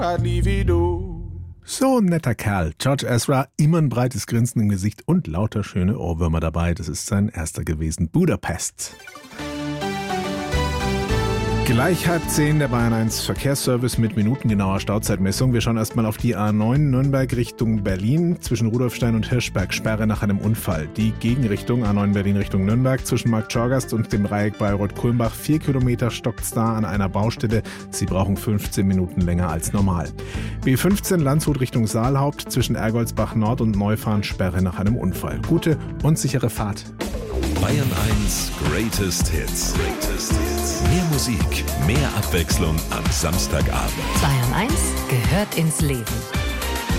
So ein netter Kerl. George Ezra, immer ein breites Grinsen im Gesicht und lauter schöne Ohrwürmer dabei. Das ist sein erster gewesen. Budapest. Gleich 9:30 der Bayern 1 Verkehrsservice mit minutengenauer Stauzeitmessung. Wir schauen erstmal auf die A9 Nürnberg Richtung Berlin. Zwischen Rudolfstein und Hirschberg Sperre nach einem Unfall. Die Gegenrichtung A9 Berlin Richtung Nürnberg zwischen Markt Schorgast und dem Dreieck Bayreuth-Kulmbach. 4 Kilometer stockt's da an einer Baustelle. Sie brauchen 15 Minuten länger als normal. B15 Landshut Richtung Saalhaupt zwischen Ergoldsbach Nord und Neufahren Sperre nach einem Unfall. Gute und sichere Fahrt. Bayern 1 Greatest Hits. Mehr Musik, mehr Abwechslung am Samstagabend. Bayern 1 gehört ins Leben.